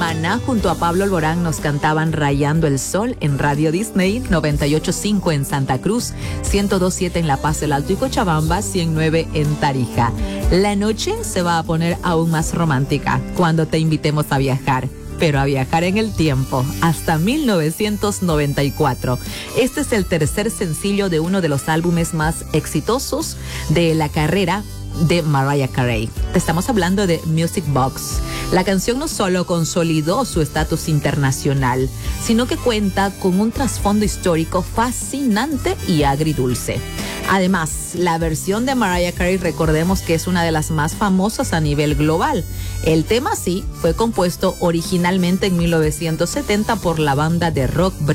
Juana junto a Pablo Alborán nos cantaban Rayando el Sol en Radio Disney, 98.5 en Santa Cruz, 102.7 en La Paz del Alto y Cochabamba, 109 en Tarija. La noche se va a poner aún más romántica cuando te invitemos a viajar, pero a viajar en el tiempo, hasta 1994. Este es el tercer sencillo de uno de los álbumes más exitosos de la carrera de Mariah Carey. Te estamos hablando de Music Box. La canción no solo consolidó su estatus internacional, sino que cuenta con un trasfondo histórico fascinante y agridulce. Además, la versión de Mariah Carey, recordemos que es una de las más famosas a nivel global. El tema sí fue compuesto originalmente en 1970 por la banda de rock